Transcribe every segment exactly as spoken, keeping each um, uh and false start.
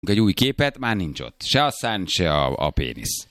egy új képet, már nincs ott. Se a szárny, se a, a pénisz.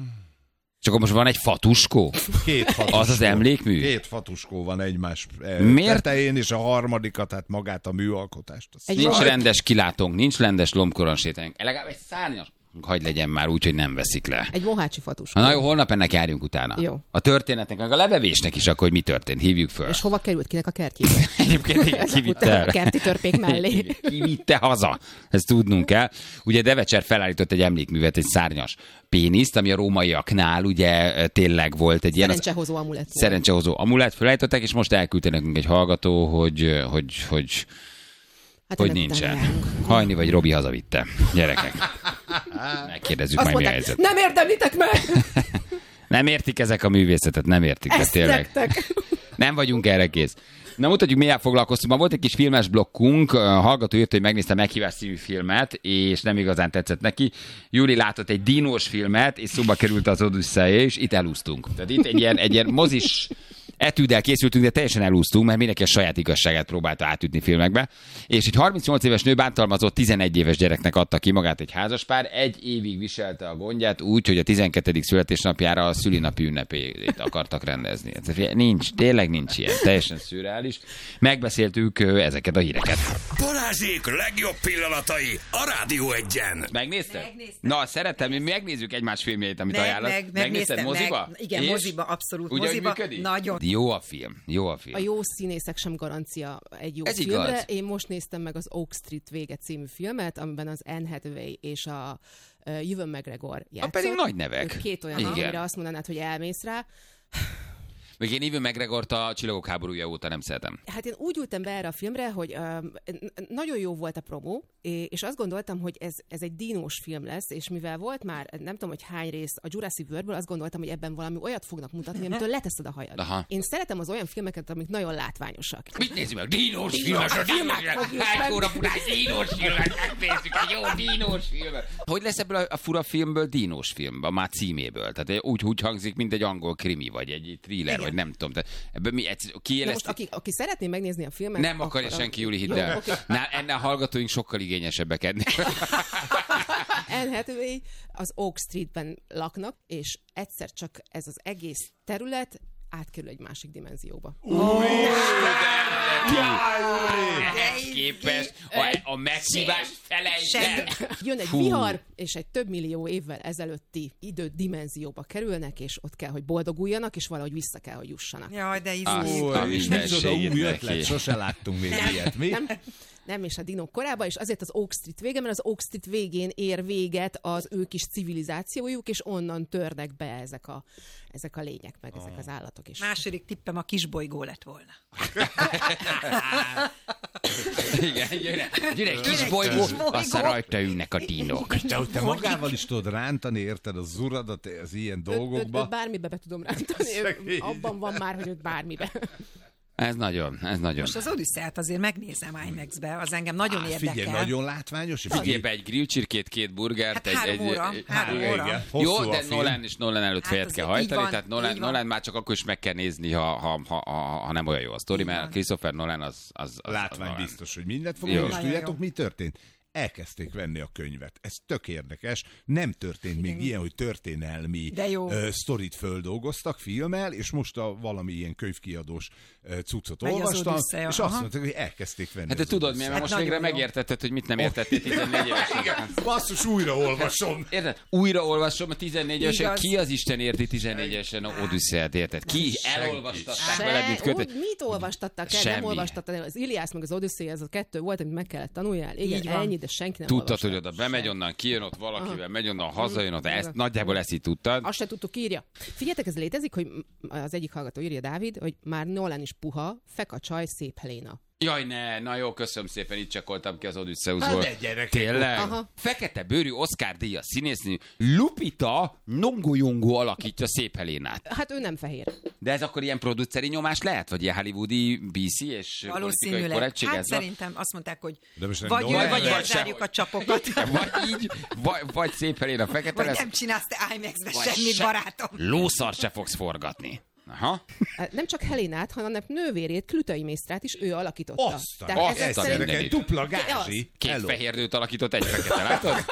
És akkor most van egy fatuskó? Két fatuskó. Az az emlékmű? Két fatuskó van egymás Miért? tetején, és a harmadikat, tehát magát a műalkotást. Nincs rajt. Rendes kilátónk, nincs rendes lombkoronsétánk. Legalább egy szárnyas. Hagy legyen már úgy, hogy nem veszik le. Egy mohácsi fatuskó. Na jó, holnap ennek járjunk utána. Jó. A történetnek, meg a levevésnek is, akkor hogy mi történt. Hívjuk föl. És hova került kinek a kertjébe? Egyébként igen, kivitte el. A kerti törpék mellé. Kivitte haza. Ezt tudnunk kell. Ugye Devecser felállított egy emlékművet, egy szárnyas péniszt, ami a rómaiaknál ugye tényleg volt egy ilyen... Szerencsehozó amulett. Szerencsehozó amulett felállították, és most elküldte nekünk egy hallgató, hogy, hogy, hogy, hát hogy nincsen. Hajni vagy Robi hazavitte. Gyerekek. Megkérdezzük azt majd, mi a mondták, helyzet. nem érdemlitek meg! Nem értik ezek a művészetet, nem értik. Ezt tényleg. Nem vagyunk erre kész. Na mutatjuk, miért foglalkoztunk. Ma volt egy kis filmes blokkunk, a hallgató írt, hogy megnézte Meghívás című filmet, és nem igazán tetszett neki. Júli látott egy dinós filmet, és szóba került az Odüsszeia, és itt elúsztunk. Tehát itt egy ilyen, egy ilyen mozis etűddel készültünk, de teljesen elúsztunk, mert mindenki a saját igazságát próbálta átütni filmekbe. És egy harmincnyolc éves nő bántalmazott tizenegy éves gyereknek adta ki magát egy házaspár, egy évig viselte a gondját úgy, hogy a tizenkettedik születésnapjára a szülinapi ünnepét akartak rendezni. Nincs, tényleg nincs ilyen, teljesen szürreális. Megbeszéltük ezeket a híreket. Balázsék legjobb pillanatai a Rádió Egyen. Megnézted? Megnéztem. Na, szeretem, mi megnézzük egymás filmjeit, amit Meg, ajánlasz. meg, Megnézted megnéztem, moziba? meg, igen, És? moziba, abszolút. Ugye, moziba, működik? nagyon. Jó a film, jó a film. A jó színészek sem garancia egy jó Ez filmre. igaz. Én most néztem meg az Oak Street vége című filmet, amiben az Anne Hathaway és a uh, Ewan McGregor játszott. pedig nagy nevek. Ők két olyan, Igen. amire azt mondanád, hogy elmész rá. Még én Ewan McGregort a Csillagok háborúja óta nem szeretem. Hát én úgy ültem be erre a filmre, hogy um, nagyon jó volt a promó, és azt gondoltam, hogy ez, ez egy dinós film lesz, és mivel volt már, nem tudom, hogy hány rész a Jurassic Worldből, azt gondoltam, hogy ebben valami olyat fognak mutatni, amitől leteszed a hajad. Aha. Én szeretem az olyan filmeket, amik nagyon látványosak. Mit nézzük meg? Dinós filmet! Hány hónapulás dinós filmet megnézzük, egy jó dinós filmet! Hogy lesz ebből a, a fura filmből dinós film, a már címéből? Tehát úgy, úgy hangzik, mint egy angol krimi, vagy egy thriller, vagy nem tudom. Tehát ebből mi, ki most, aki, aki szeretné megnézni a filmet... Nem akarja akkor senki, Júli, hidd Jó, el. okay. Ennél a hallgatóink sokkal igényesebbek ennél. Anne Hathaway az Oak Streetben laknak, és egyszer csak ez az egész terület átkerül egy másik dimenzióba. Ehhez képest a, a meghívás felejten. Jön egy Fú. vihar, és egy több millió évvel ezelőtti idő dimenzióba kerülnek, és ott kell, hogy boldoguljanak, és valahogy vissza kell, hogy jussanak. Jaj, de Azt izé. a És micsoda új mindenségét ötlet, neki. sose láttunk még ilyet, mi? Nem, nem, és a dinók korában, és azért az Oak Street vége, mert az Oak Street végén ér véget az ő kis civilizációjuk, és onnan törnek be ezek a, ezek a lények, meg ezek az állatok is. Második tippem a kisbolygó lett volna. Igen, jön egy, jön egy kis bolygó, aztán rajta ülnek a dinók. De hogy te magával is tudod rántani, érted, az uradat az ilyen Őt, őt, dolgokba. őt bármibe be tudom rántani, ő, abban van már, hogy őt bármibe. Ez nagyon, ez nagyon. Most az Odüsszeát azért megnézem IMAX-be, az engem nagyon Á, érdekel. figyelj, nagyon látványos. és Figyelj be, egy grillcsirkét, két burgert. Hát egy, három egy, óra, egy, három egy, óra. Igen, Jó, hosszú a de film. Nolan és Nolan előtt Hát fejet kell azért így hajtani, van, tehát Nolan, így van. Nolan már csak akkor is meg kell nézni, ha, ha, ha, ha, ha nem olyan jó a sztori, Így mert van. Christopher Nolan az... az, az Látvány az biztos, hogy mindent fog, Jó. és Nagyon tudjátok, jó. mi történt? Elkezdték venni a könyvet. Ez tök érdekes. Nem történt még ilyen, hogy történelmi De jó. uh, sztorit földolgoztak filmmel, és most a valami ilyen könyvkiadós uh, cuccot Megy az olvastam, Odüsszeia, és aha. azt mondták, hogy elkezdték venni. Hát te az tudod, mi, Odüsszeát. mert most nagyon végre jó. megértetted, hogy mit nem értettél tizennégy évesen. Basszus, újra olvasom. Érted? Újra olvasom a tizennégy évesen. Igaz. Ki az Isten érti tizennégy évesen a Odüsszeát, érted? Ki elolvastatták veled, mit Se, kötött? úgy, mit olvastattak el? Nem Semmi. olvastattad el. Az Iliász meg az Odüsszea, ez a kettő volt, amit meg kellett tanuljál. Igen, Így van. ennyi, de senki nem Tudtad, olvasta. hogy oda bemegy onnan, kijön ott valakivel, Aha. megy onnan, hazajön oda, ezt, Igen. nagyjából ezt így tudtad. Azt se tudtuk, írja. Figyeljetek, ez létezik, hogy az egyik hallgató írja, Dávid, hogy már Nolan is puha, fek a csaj, szép Helena. Jaj, ne, na jó, köszönöm szépen, itt csekoltam ki az Odüsszeuszból. Hát de gyerekek. Tényleg? Aha. Fekete bőrű Oscar-díjas színésznő Lupita Nyong'o alakítja Szép Helénát. Hát ő nem fehér. De ez akkor ilyen produceri nyomás lehet? Vagy ilyen hollywoodi bé cé és politikai Valószínűleg. korrektség? Hát ez van? szerintem azt mondták, hogy De most nem vagy Nolan ő, vagy vagy elzárjuk a csapokat. Vagy így, vagy, vagy Szép Helena fekete Vagy lesz. nem csinálsz te IMAX-be Vagy semmit, se- barátom. Lószar se fogsz forgatni. Aha. Nem csak Helénát, hanem nővérét, Klütai Mésztrát is ő alakította. Azt Tehát azt ezek a szerint- egy mindenit. dupla gázsi. Két Hello. fehér nőt alakított egy fekete, látod?